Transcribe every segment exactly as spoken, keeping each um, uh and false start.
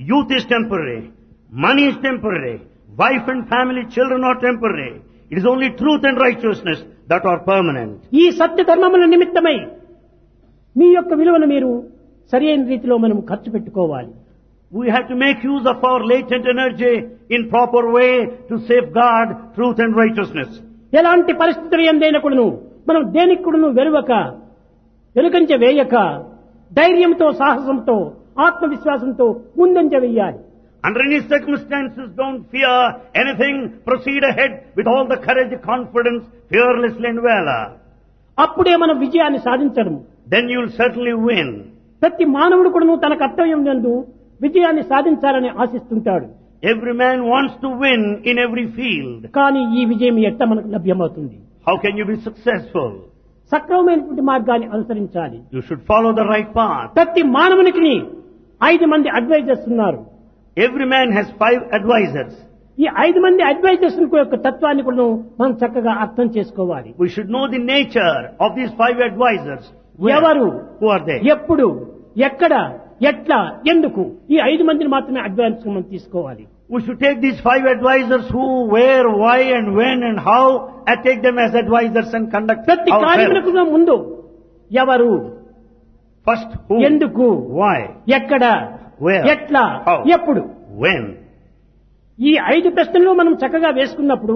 Youth is temporary. Money is temporary. Wife and family, children are temporary. It is only truth and righteousness that are permanent. ఈ సత్య ధర్మముల నిమిత్తమై మీ యొక్క విలువను మీరు సరైన రీతిలో మనం ఖర్చు పెట్టుకోవాలి. We have to make use of our latent energy in proper way to safeguard truth and righteousness. ఎలాంటి పరిస్థితులు ఎందైనకుడును మనం దేనికి కూడాను వెలువక వెలుకంచె వేయక ధైర్యంతో సాహసంతో ఆత్మవిశ్వాసంతో ముందంజ వేయాలి. Under any circumstances, don't fear anything. Proceed ahead with all the courage, confidence, fearlessly and valor. అప్పుడే మనం విజయాన్ని సాధించడం. Then you will certainly win. ప్రతి మానవుడు కూడాను తన కర్తవ్యం నందు విజయాన్ని సాధించాలని ఆశిస్తుంటాడు. Every man wants to win in every field. కానీ ఈ విజయం ఎట్లా మనకు లభ్యమవుతుంది? How can you be successful? సక్రమమైనటువంటి మార్గాన్ని అనుసరించాలి. You should follow the right path. ప్రతి మానవునికి ఐదు మంది అడ్వైజర్స్ ఉన్నారు. Every man has five advisors. ఈ ఐదు మంది అడ్వైజర్స్ యొక్క తత్వాన్ని కూడా మనం చక్కగా అర్థం చేసుకోవాలి. We should know the nature of these five advisors. Where? ఎవరు, Who are they? ఎప్పుడు, ఎక్కడ, ఎట్లా, ఎందుకు, ఈ ఐదు మందిని మాత్రమే అడ్వైజర్స్ మనం తీసుకోవాలి. We should take these five advisors who, where, why and when and how and take them as advisors and conduct ప్రతి ourselves. కార్యములకు ముందు ఎవరు, First who, ఎందుకు, why, ఎక్కడ, where, ఎట్లా, how, ఎప్పుడు, when. ఈ ఐదు ప్రశ్నలు మనం చక్కగా వేసుకున్నప్పుడు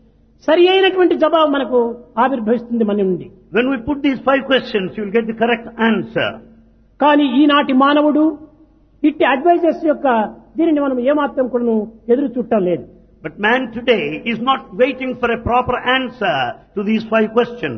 సరి అయినటువంటి జవాబు మనకు ఆవిర్భవిస్తుంది మన నుండి. When we put these five questions, you will get the correct answer. కానీ ఈనాటి మానవుడు ఇట్టి అడ్వైజర్స్ యొక్క దీనిని మనం ఏమాత్రం కూడా ఎదురు చూడటం లేదు. But man today is not waiting for a proper answer to these five questions.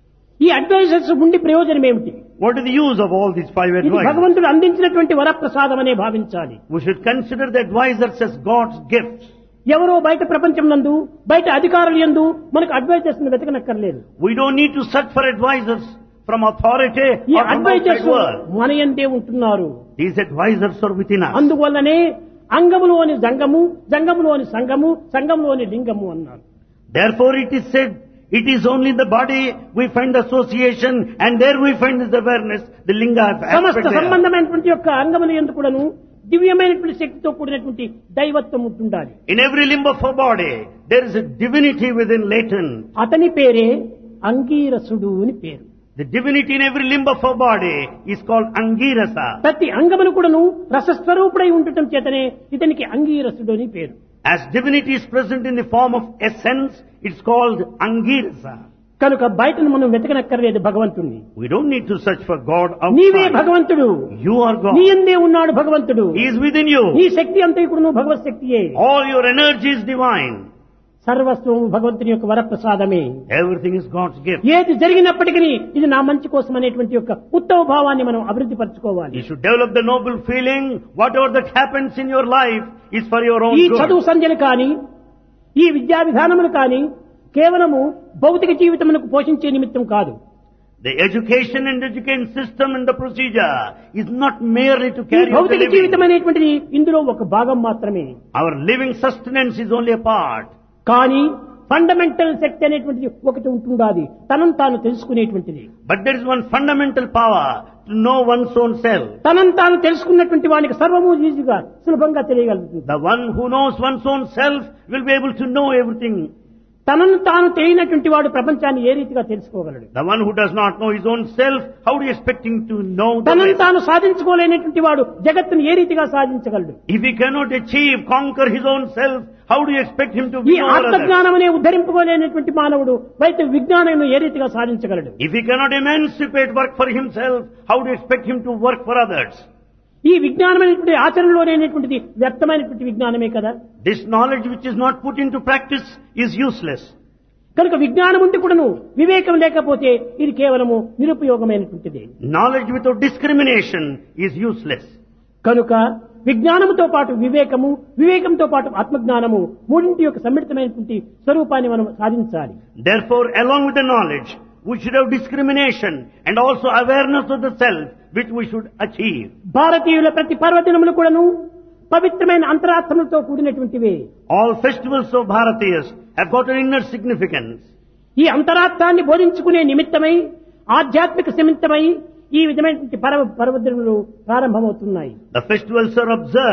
ఈ అడ్వైజర్స్ ఉండి ప్రయోజనం ఏమిటి? What is the use of all these five ఇది advisors? భగవంతుడు అందించినటువంటి వరప్రసాదం అనే భావించాలి. We should consider the advisors as God's gifts. ఎవరో బయట ప్రపంచం నందు బయట అధికారులు యందు మనకు advisors వెతకనక్కర్లేదు. We don't need to search for advisors from authority ఈ or from outside advisors world. మన యందే ఉంటున్నారు. These advisors are within us. అందువల్లనే అంగములోని జంగము, జంగములోని సంగము, సంగములోని లింగము అన్నారు. Therefore it is said, it is only in the body we find association and there we find this awareness, the linga సమస్త aspect there. సంబంధమైనటువంటి యొక్క అంగముల యందు కూడాను దివ్యమైనటువంటి శక్తితో కూడినటువంటి దైవత్వం ఉంటుండాలి. In every limb of our body there is a divinity within latent. అతని పేరే అంగీరసుడు అని పేరు. The divinity in every limb of our body is called Angirasa. ప్రతి అంగమును కూడాను రసస్వరూపుడై ఉండటం చేతనే ఇతనికి అంగీరసుడు అని పేరు. As divinity is present in the form of essence, it's called Angirasa. కనుక బయటను మనం వెతకనక్కర్లేదు భగవంతుణ్ణి. We don't need to search for God నీవే outside. భగవంతుడు. You are God. నీ యందే ఉన్నాడు భగవంతుడు. He is within you. నీ శక్తి అంతా కూడాను భగవత్ శక్తియే. All your energy is divine. సర్వస్వము భగవంతుని యొక్క వరప్రసాదమే. Everything is God's gift. ఏది జరిగినప్పటికీ ఇది నా మంచి కోసం అనేటువంటి యొక్క ఉత్తమ భావాన్ని మనం అభివృద్ధి పరచుకోవాలి. You should develop the noble feeling, whatever that happens in your life is for your own ఈ good. చదువు సంధ్యలు కానీ ఈ విద్యా విధానములు కానీ కేవలము భౌతిక జీవితమునకు పోషించే నిమిత్తం కాదు. The education and education system and the procedure is not merely to ఈ carry out the భౌతిక living. జీవితం అనేటువంటిది ఇందులో ఒక భాగం మాత్రమే. Our living sustenance is only a part. కానీ ఫండమెంటల్ శక్తి అనేటువంటిది ఒకటి ఉంటుండాలి, తనను తాను తెలుసుకునేటువంటిది. But there is one fundamental power to know one's own self. తనను తాను తెలుసుకున్నటువంటి వానికి సర్వము ఈజీగా సులభంగా తెలియగలుగుతుంది. The one who knows one's own self will be able to know everything. తనను తాను తెలియనటువంటి వాడు ప్రపంచాన్ని ఏ రీతిగా తెలుసుకోగలడు? The one who does not know his own self, how do you expect him to know the తనను rest? తాను సాధించుకోలేనటువంటి వాడు జగత్తును ఏ రీతిగా సాధించగలడు? If he cannot achieve, conquer his own self, how do you expect him to ఈ be over others? ఆత్మజ్ఞానం అనే ఉద్ధరింపుకోలేనటువంటి మానవుడు బయట విజ్ఞానం ఏ రీతిగా సాధించగలడు? If he cannot emancipate work for himself, how do you expect him to work for others? ఈ విజ్ఞానం అనేటువంటి ఆచరణలోనేటువంటిది వ్యర్థమైనటువంటి విజ్ఞానమే కదా. This knowledge which is not put into practice is useless. కనుక విజ్ఞానం ఉంటే కూడాను వివేకం లేకపోతే ఇది కేవలము నిరుపయోగమైనటువంటిది. Knowledge without discrimination is useless. కనుక విజ్ఞానముతో పాటు వివేకము, వివేకంతో పాటు ఆత్మజ్ఞానము మూడింటి యొక్క సమ్మిళితమైనటువంటి స్వరూపాన్ని మనం సాధించాలి. Therefore, along with the knowledge, we should have discrimination and also awareness of the self, which we should achieve. భారతీయుల ప్రతి పర్వదినములు కూడాను పవిత్రమైన అంతరార్థములతో కూడినటువంటివే. All festivals of Bharatiyas have got an inner significance. ఈ అంతరార్థాన్ని బోధించుకునే నిమిత్తమై ఆధ్యాత్మిక నిమిత్తమై ఈ విధమైనటువంటి పర్వ పర్వదినములు ప్రారంభమవుతున్నాయి. The festivals are observed